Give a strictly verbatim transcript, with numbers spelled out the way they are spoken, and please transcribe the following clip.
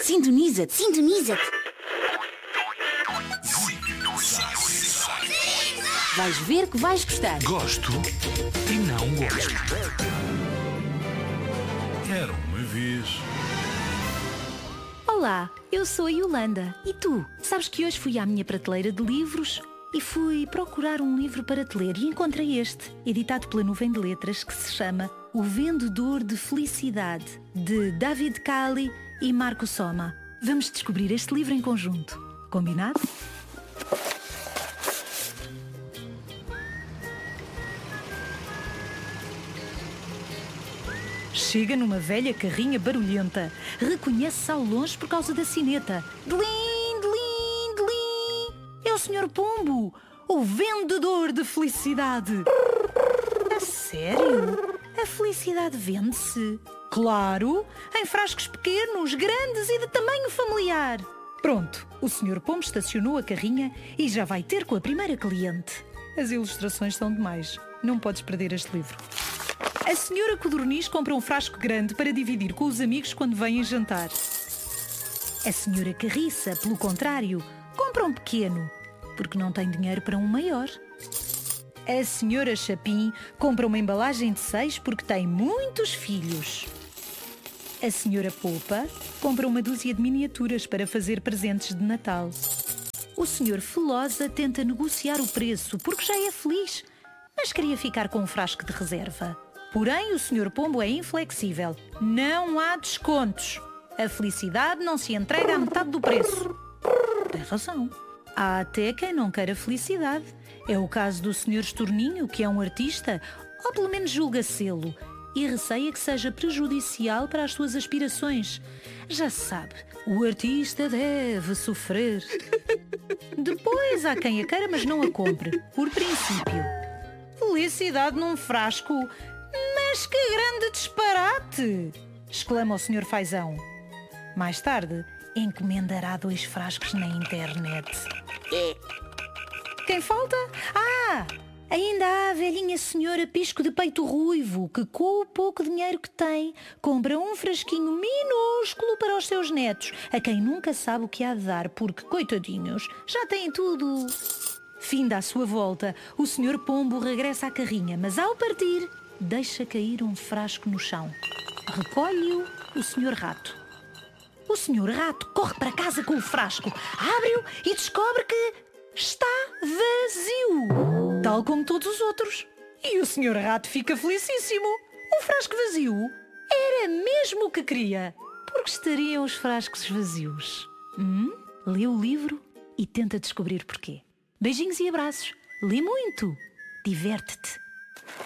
Sintoniza-te, sintoniza-te. Vais ver que vais gostar. Gosto e não gosto. Era uma vez. Olá, eu sou a Yolanda. E tu? Sabes que hoje fui à minha prateleira de livros e fui procurar um livro para te ler e encontrei este, editado pela Nuvem de Letras, que se chama O Vendedor de Felicidade, de David Cali e Marco Soma. Vamos descobrir este livro em conjunto. Combinado? Chega numa velha carrinha barulhenta. Reconhece-se ao longe por causa da sineta. Dlim, dlim, dlim. É o senhor Pombo, o vendedor de felicidade. A sério? A felicidade vende-se? Claro, em frascos pequenos, grandes e de tamanho familiar. Pronto, o senhor Pombo estacionou a carrinha e já vai ter com a primeira cliente. As ilustrações são demais. Não podes perder este livro. A senhora Codorniz compra um frasco grande para dividir com os amigos quando vêm jantar. A senhora Carriça, pelo contrário, compra um pequeno, porque não tem dinheiro para um maior. A senhora Chapim compra uma embalagem de seis porque tem muitos filhos. A senhora Polpa compra uma dúzia de miniaturas para fazer presentes de Natal. O senhor Felosa tenta negociar o preço porque já é feliz, mas queria ficar com um frasco de reserva. Porém, o senhor Pombo é inflexível. Não há descontos. A felicidade não se entrega à metade do preço. Tem razão. Há até quem não queira felicidade. É o caso do senhor Estorninho, que é um artista, ou pelo menos julga sê-lo, e receia que seja prejudicial para as suas aspirações. Já se sabe, o artista deve sofrer. Depois há quem a queira, mas não a compre, por princípio. Felicidade num frasco? Mas que grande disparate! Exclama o senhor Fazão. Mais tarde, encomendará dois frascos na internet. Quem falta? Ah! Ainda há a velhinha senhora Pisco de Peito Ruivo, que com o pouco dinheiro que tem, compra um frasquinho minúsculo para os seus netos, a quem nunca sabe o que há de dar, porque, coitadinhos, já têm tudo. Finda a sua volta, o senhor Pombo regressa à carrinha, mas ao partir, deixa cair um frasco no chão. Recolhe-o o senhor Rato. O senhor Rato corre para casa com o frasco, abre-o e descobre que está vazio, tal como todos os outros. E o senhor Rato fica felicíssimo. O frasco vazio era mesmo o que queria. Por que estariam os frascos vazios? Hum? Lê o livro e tenta descobrir porquê. Beijinhos e abraços. Lê muito. Diverte-te.